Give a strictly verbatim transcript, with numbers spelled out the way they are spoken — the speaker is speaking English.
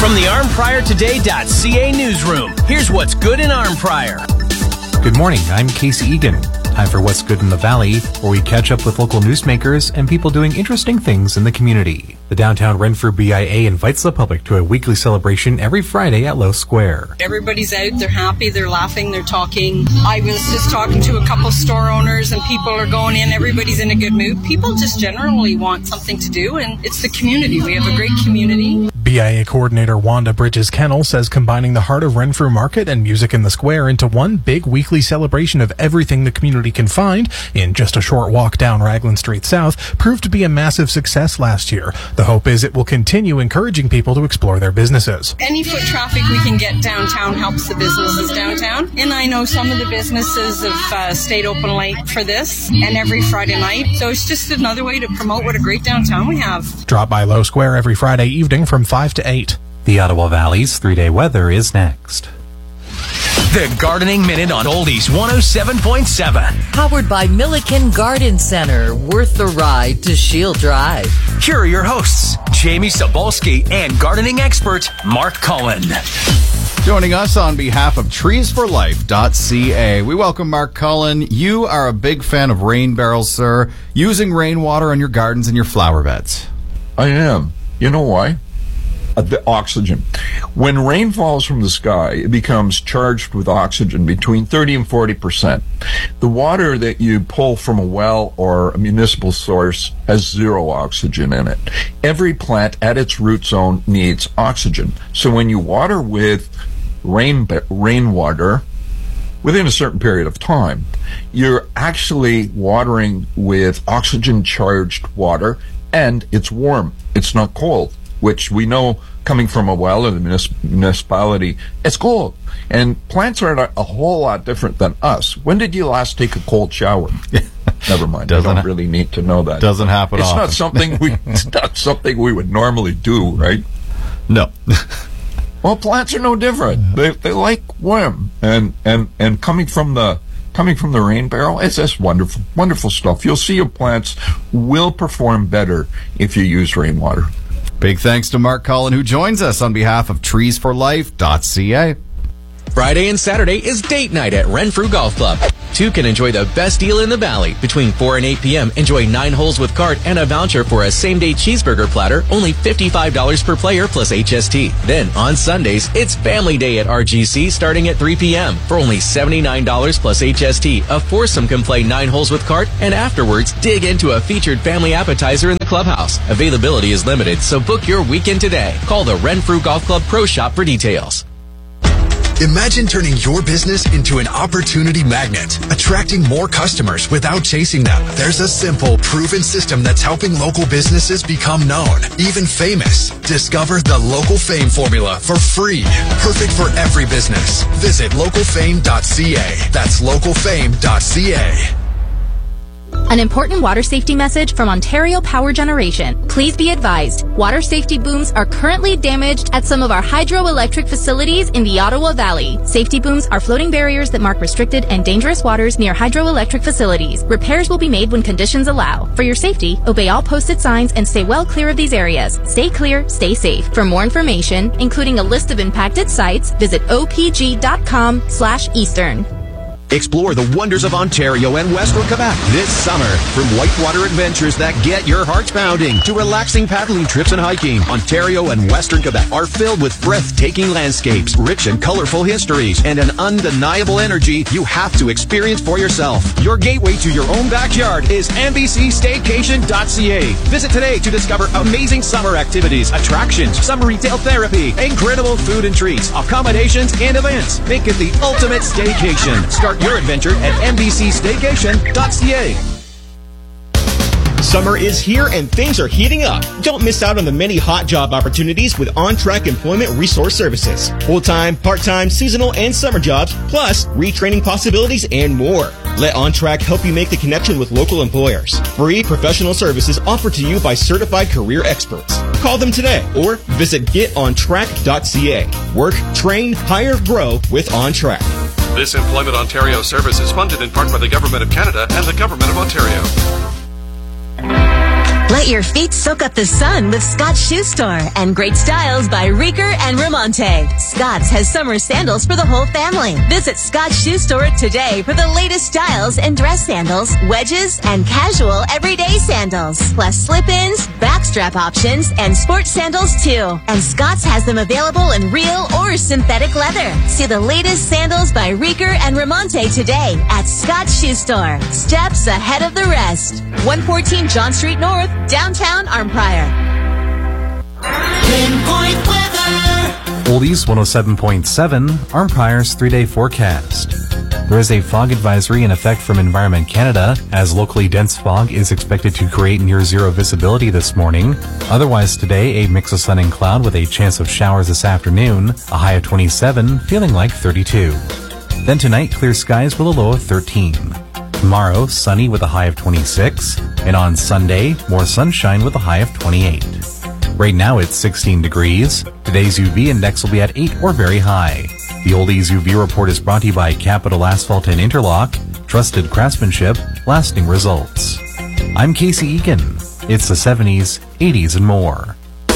From the arm pryor today dot c a newsroom, here's what's good in Arnprior. Good morning, I'm Casey Egan. Time for What's Good in the Valley, where we catch up with local newsmakers and people doing interesting things in the community. The downtown Renfrew B I A invites the public to a weekly celebration every Friday at Lowe Square. Everybody's out, they're happy, they're laughing, they're talking. I was just talking to a couple store owners and people are going in, everybody's in a good mood. People just generally want something to do, and it's the community. We have a great community. B I A coordinator Wanda Bridges-Kennel says combining the heart of Renfrew Market and Music in the Square into one big weekly celebration of everything the community can find in just a short walk down Raglan Street South proved to be a massive success last year. The hope is it will continue encouraging people to explore their businesses. Any foot traffic we can get downtown helps the businesses downtown. And I know some of the businesses have uh, stayed open late for this and every Friday night. So it's just another way to promote what a great downtown we have. Drop by Lowe Square every Friday evening from five to eight. The Ottawa Valley's three-day weather is next. The Gardening Minute on Oldies one oh seven point seven. Powered by Milliken Garden Center. Worth the ride to Shield Drive. Here are your hosts, Jamie Sobolski and gardening expert Mark Cullen. Joining us on behalf of trees for life dot c a, we welcome Mark Cullen. You are a big fan of rain barrels, sir, using rainwater on your gardens and your flower beds. I am. You know why? Uh, the oxygen. When rain falls from the sky, it becomes charged with oxygen between thirty and forty percent. The water that you pull from a well or a municipal source has zero oxygen in it. Every plant at its root zone needs oxygen. So when you water with rain rainwater, within a certain period of time, you're actually watering with oxygen-charged water, and it's warm. It's not cold, which we know coming from a well or the municip- municipality, it's cold. And plants are a, a whole lot different than us. When did you last take a cold shower? Never mind. I don't ha- really need to know that. Doesn't happen It's often. not something we it's not something we would normally do, right? No. Well, plants are no different. They they like warm. And and and coming from the Coming from the rain barrel, it's just wonderful, wonderful stuff. You'll see your plants will perform better if you use rainwater. Big thanks to Mark Cullen, who joins us on behalf of trees for life dot c a. Friday and Saturday is date night at Renfrew Golf Club. Two can enjoy the best deal in the valley. Between four and eight p.m., enjoy nine holes with cart and a voucher for a same-day cheeseburger platter, only fifty-five dollars per player plus H S T. Then, on Sundays, it's family day at R G C starting at three p.m. For only seventy-nine dollars plus H S T, a foursome can play nine holes with cart, and afterwards, dig into a featured family appetizer in the clubhouse. Availability is limited, so book your weekend today. Call the Renfrew Golf Club Pro Shop for details. Imagine turning your business into an opportunity magnet, attracting more customers without chasing them. There's a simple, proven system that's helping local businesses become known, even famous. Discover the Local Fame formula for free. Perfect for every business. Visit local fame dot c a. That's local fame dot c a. An important water safety message from Ontario Power Generation. Please be advised, water safety booms are currently damaged at some of our hydroelectric facilities in the Ottawa Valley. Safety booms are floating barriers that mark restricted and dangerous waters near hydroelectric facilities. Repairs will be made when conditions allow. For your safety, obey all posted signs and stay well clear of these areas. Stay clear, stay safe. For more information, including a list of impacted sites, visit o p g dot com slash eastern. Explore the wonders of Ontario and Western Quebec this summer. From whitewater adventures that get your hearts pounding to relaxing paddling trips and hiking, Ontario and Western Quebec are filled with breathtaking landscapes, rich and colorful histories, and an undeniable energy you have to experience for yourself. Your gateway to your own backyard is n b c staycation dot c a. Visit today to discover amazing summer activities, attractions, summer retail therapy, incredible food and treats, accommodations, and events. Make it the ultimate staycation. Start your adventure at n b c staycation dot c a. Summer is here and things are heating up. Don't miss out on the many hot job opportunities with OnTrack Employment Resource Services. Full-time, part-time, seasonal, and summer jobs, plus retraining possibilities and more. Let OnTrack help you make the connection with local employers. Free professional services offered to you by certified career experts. Call them today or visit get on track dot c a. Work, train, hire, grow with OnTrack. This Employment Ontario service is funded in part by the Government of Canada and the Government of Ontario. Let your feet soak up the sun with Scott's Shoe Store and great styles by Rieker and Ramonte. Scott's has summer sandals for the whole family. Visit Scott's Shoe Store today for the latest styles in dress sandals, wedges, and casual everyday sandals. Plus slip-ins, backstrap options, and sports sandals too. And Scott's has them available in real or synthetic leather. See the latest sandals by Rieker and Ramonte today at Scott's Shoe Store. Steps ahead of the rest. one fourteen John Street North, downtown Arnprior. Pinpoint weather. Oldies one oh seven point seven, Arnprior's three-day forecast. There is a fog advisory in effect from Environment Canada, as locally dense fog is expected to create near-zero visibility this morning. Otherwise today, a mix of sun and cloud with a chance of showers this afternoon, a high of twenty-seven, feeling like thirty-two. Then tonight, clear skies with a low of thirteen. Tomorrow, sunny with a high of twenty-six, and on Sunday, more sunshine with a high of twenty-eight. Right now it's sixteen degrees. Today's U V index will be at eight or very high. The Oldies U V report is brought to you by Capital Asphalt and Interlock. Trusted craftsmanship, lasting results. I'm Casey Egan. It's the seventies, eighties, and more.